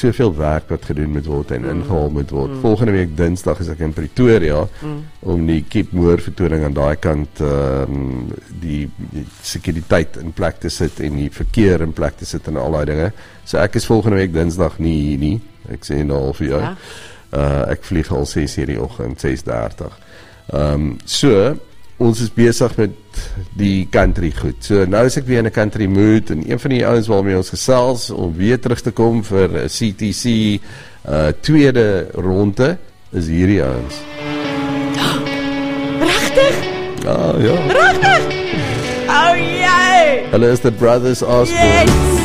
soveel werk wat gedoen moet word en ingehaal moet word. Volgende week Dinsdag is ek in Pretoria om die Keep Moore vertoning aan daai kant die sekuriteit in plek te sit en die verkeer in plek te sit en al daai dinge. So ek is volgende week Dinsdag nie hier nie. Ek sê nou al vir jou. Ek vlieg al 6:00 die oggend, 6:30. So ons is besig met die country goed. So nou is ek weer in 'n country mood en een van die ouens waarmee ons gesels om weer terug te kom vir 'n CTC tweede ronde is hierdie ouens. Regtig? Ja. Regtig? Oh jy! Hulle is the Brothers Osborne. Yes!